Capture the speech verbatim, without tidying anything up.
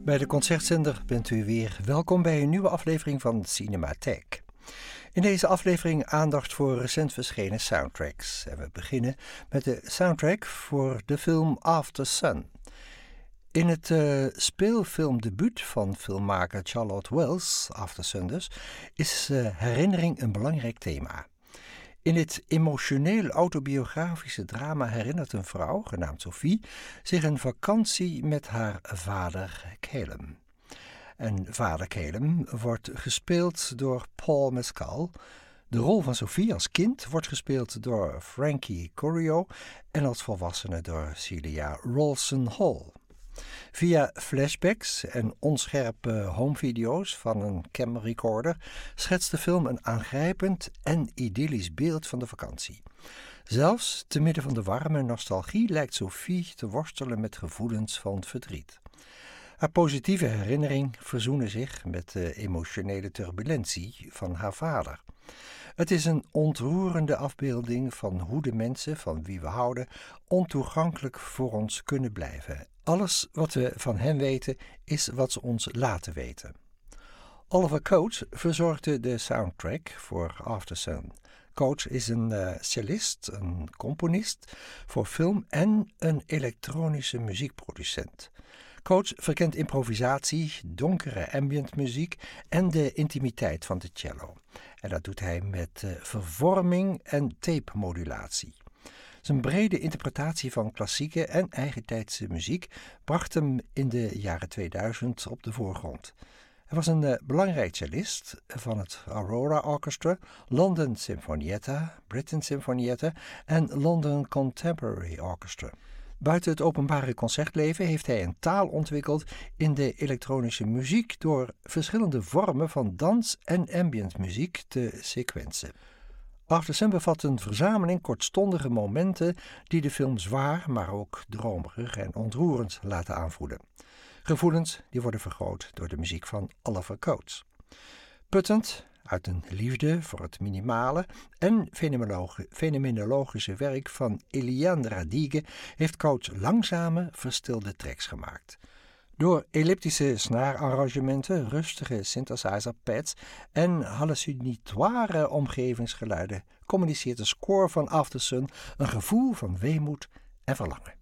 Bij de Concertzender bent u weer welkom bij een nieuwe aflevering van Cinematheek. In deze aflevering aandacht voor recent verschenen soundtracks. En we beginnen met de soundtrack voor de film After Sun. In het uh, speelfilmdebuut van filmmaker Charlotte Wells, After Sun dus, is uh, herinnering een belangrijk thema. In dit emotioneel autobiografische drama herinnert een vrouw, genaamd Sophie, zich een vakantie met haar vader Caleb. En vader Caleb wordt gespeeld door Paul Mescal. De rol van Sophie als kind wordt gespeeld door Frankie Corio en als volwassene door Celia Rolson Hall. Via flashbacks en onscherpe homevideo's van een camrecorder schetst de film een aangrijpend en idyllisch beeld van de vakantie. Zelfs te midden van de warme nostalgie lijkt Sophie te worstelen met gevoelens van verdriet. Haar positieve herinnering verzoenen zich met de emotionele turbulentie van haar vader. Het is een ontroerende afbeelding van hoe de mensen van wie we houden ontoegankelijk voor ons kunnen blijven. Alles wat we van hen weten is wat ze ons laten weten. Oliver Coates verzorgde de soundtrack voor After Sun. Coates is een uh, cellist, een componist voor film en een elektronische muziekproducent. Coates verkent improvisatie, donkere ambient muziek en de intimiteit van de cello. En dat doet hij met uh, vervorming en tape-modulatie. Zijn brede interpretatie van klassieke en eigentijdse muziek bracht hem in de jaren tweeduizend op de voorgrond. Hij was een uh, belangrijk cellist van het Aurora Orchestra, London Sinfonietta, Britten Sinfonietta en London Contemporary Orchestra. Buiten het openbare concertleven heeft hij een taal ontwikkeld in de elektronische muziek door verschillende vormen van dans- en ambientmuziek te sequenzen. After Sun bevat een verzameling kortstondige momenten die de film zwaar, maar ook dromerig en ontroerend laten aanvoelen. Gevoelens die worden vergroot door de muziek van Oliver Coates. Puttend uit een liefde voor het minimale en fenomenologi- fenomenologische werk van Eliane Radigue heeft Coates langzame, verstilde tracks gemaakt. Door elliptische snaararrangementen, rustige synthesizer-pads en hallucinatoire omgevingsgeluiden communiceert de score van After Sun een gevoel van weemoed en verlangen.